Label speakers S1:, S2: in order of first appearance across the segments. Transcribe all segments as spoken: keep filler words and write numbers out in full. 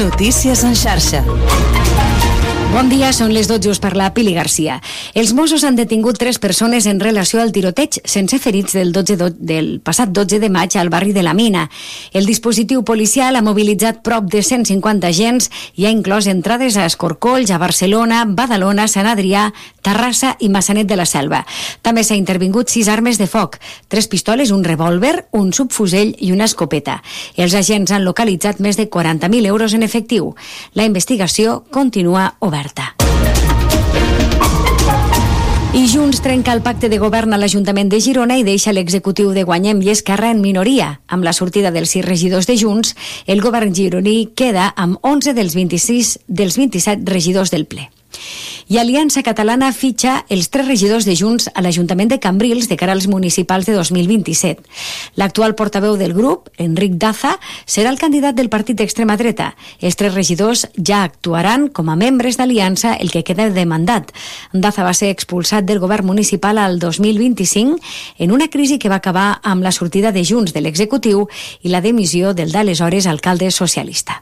S1: Notícies en xarxa.
S2: Bon dia, són les dotze, us parla Pili Garcia. Els Mossos han detingut tres persones en relació al tiroteig sense ferits del, dotze del passat dotze de maig al barri de la Mina. El dispositiu policial ha mobilitzat prop de cent cinquanta agents i ha inclòs entrades a Escorcolls, a Barcelona, Badalona, Sant Adrià, Terrassa i Massanet de la Selva. També s'ha intervingut sis armes de foc, tres pistoles, un revòlver, un subfusell i una escopeta. Els agents han localitzat més de quaranta mil euros en efectiu. La investigació continua oberta. I Junts trenca el pacte de govern a l'Ajuntament de Girona i deixa l'executiu de Guanyem i Esquerra en minoria. Amb la sortida dels sis regidors de Junts, el govern gironí queda amb onze dels vint-i-sis dels vint-i-set regidors del ple. I Aliança Catalana fitxa els tres regidors de Junts a l'Ajuntament de Cambrils de cara als municipals de dos mil vint-i-set. L'actual portaveu del grup, Enric Daza, serà el candidat del partit d'extrema dreta. Els tres regidors ja actuaran com a membres d'Aliança el que queda de mandat. Daza va ser expulsat del govern municipal al dos mil vint-i-cinc en una crisi que va acabar amb la sortida de Junts de l'executiu i la dimissió del d'aleshores alcalde socialista.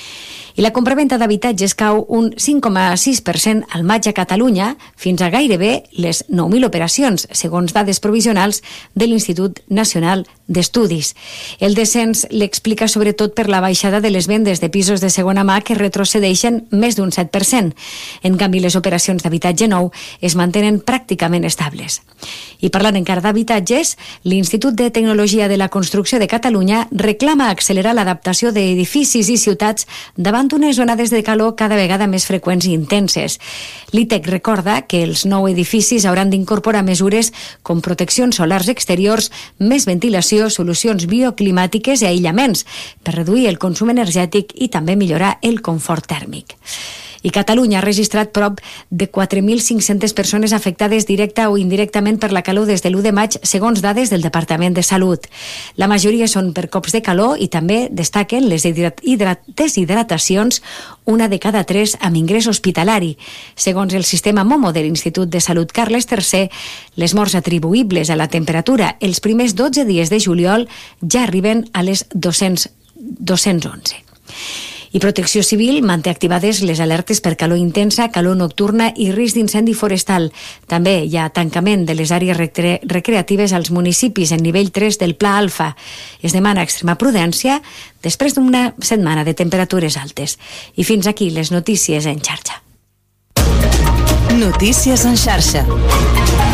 S2: I la compraventa d'habitatges cau un cinc coma sis per cent al maig a Catalunya, fins a gairebé les nou mil operacions, segons dades provisionals de l'Institut Nacional d'Estudis. El descens l'explica sobretot per la baixada de les vendes de pisos de segona mà que retrocedeixen més d'un set per cent. En canvi, les operacions d'habitatge nou es mantenen pràcticament estables. I parlant encara d'habitatges, l'Institut de Tecnologia de la Construcció de Catalunya reclama accelerar l'adaptació d'edificis i ciutats davant unes onades de calor cada vegada més freqüents i intenses. L'I T E C recorda que els nou edificis hauran d'incorporar mesures com proteccions solars exteriors, més ventilació, solucions bioclimàtiques i aïllaments per reduir el consum energètic i també millorar el confort tèrmic. I Catalunya ha registrat prop de quatre mil cinc-centes persones afectades directa o indirectament per la calor des de l'u de maig, segons dades del Departament de Salut. La majoria són per cops de calor i també destaquen les deshidratacions, una de cada tres amb ingrés hospitalari. Segons el sistema Momo de l'Institut de Salut Carles tercer, les morts atribuïbles a la temperatura els primers dotze dies de juliol ja arriben a les dos-cents onze. I Protecció Civil manté activades les alertes per calor intensa, calor nocturna i risc d'incendi forestal. També hi ha tancament de les àrees recre- recreatives als municipis en nivell tres del Pla Alfa. Es demana extrema prudència després d'una setmana de temperatures altes. I fins aquí les notícies en xarxa.
S1: Notícies en xarxa.